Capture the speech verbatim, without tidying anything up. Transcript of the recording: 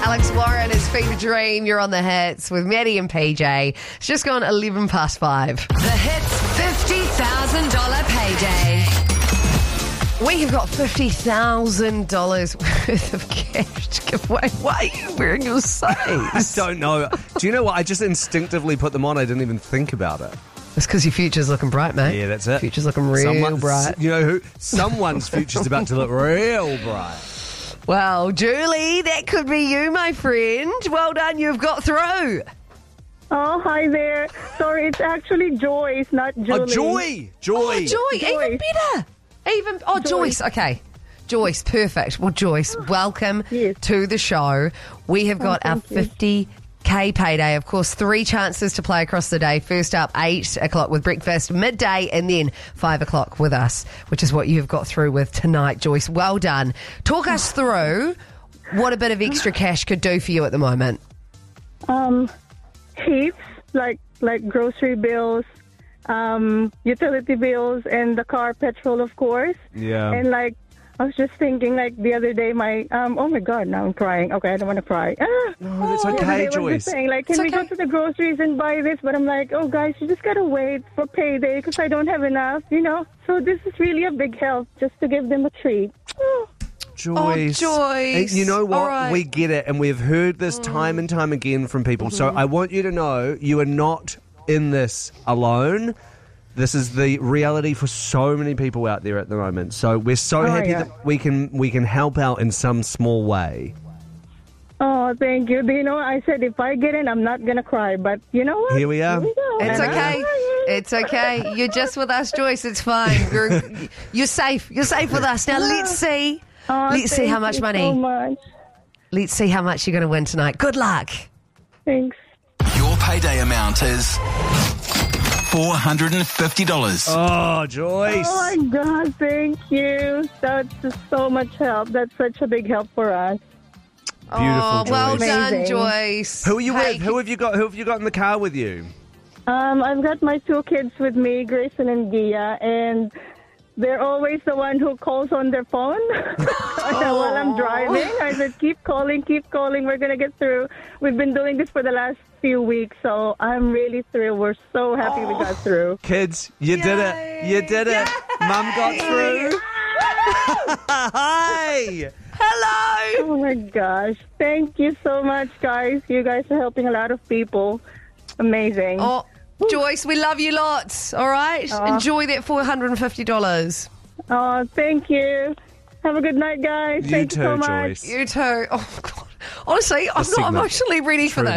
Alex Warren is Fever Dream. You're on the hits with Maddie and P J. It's just gone eleven past five. The Hits fifty thousand dollars payday. We have got fifty thousand dollars worth of cash to give away. Why are you wearing your I sides? don't know. Do you know what? I just instinctively put them on. I didn't even think about it. It's because your future's looking bright, mate. Yeah, that's it. Future's looking real Someone- bright. You know who? Someone's future's about to look real bright. Well, Julie, that could be you, my friend. Well done, you've got through. Oh, hi there. Sorry, it's actually Joyce, not Julie. Oh, Joy! Joy! Oh, Joy, Joyce. even better. Even oh, Joyce. Joyce. Okay, Joyce, perfect. Well, Joyce, welcome Yes. to the show. We have got our thank you. fifty K payday. Of course, three chances to play across the day. First up, eight o'clock with breakfast, midday, and then five o'clock with us, which is what you've got through with tonight, Joyce. Well done. Talk us through what a bit of extra cash could do for you at the moment. Um, heaps, like like grocery bills, um, utility bills, and the car petrol, of course. Yeah. And like, I was just thinking, like the other day, my um, oh my God, now I'm crying. Okay, I don't want to cry. Ah, No, that's the other okay, day I was Joyce. just saying, like, can It's we okay. go to the groceries and buy this? But I'm like, oh guys, you just gotta wait for payday because I don't have enough, you know. So this is really a big help just to give them a treat. Oh. Joyce. Oh, Joyce. And you know what? All right. We get it, and we've heard this time and time again from people. So I want you to know you are not in this alone. This is the reality for so many people out there at the moment. So we're so Oh, happy yeah. that we can we can help out in some small way. Oh, thank you. Do you know, I said if I get in, I'm not going to cry. But you know what? Here we are. we go. It's And okay. I- It's okay. You're just with us, Joyce. It's fine. You're you're safe. You're safe with us. Now let's see. Oh, Let's see thank how much you money. so much. Let's see how much you're going to win tonight. Good luck. Thanks. Your payday amount is four hundred fifty dollars. Oh, Joyce. Oh, my God. Thank you. That's just so much help. That's such a big help for us. Beautiful, Oh, well Joyce. done, Amazing. Joyce. Who are you Hey, with? Who have you got? Who have you got in the car with you? Um, I've got my two kids with me, Grayson and Gia, and they're always the one who calls on their phone while I'm driving. I said, keep calling, keep calling. We're going to get through. We've been doing this for the last few weeks, so I'm really thrilled. We're so happy we got through. Kids, you did it. You did it. Mum got through. Hi. Hello. Oh, my gosh. Thank you so much, guys. You guys are helping a lot of people. Amazing. Oh, Joyce, we love you lots. All right. Aw. Enjoy that four hundred fifty dollars. Oh, thank you. Have a good night, guys. You Thank too, you so much. Joyce. You too. Oh, God. Honestly, I'm This not segment emotionally ready for this.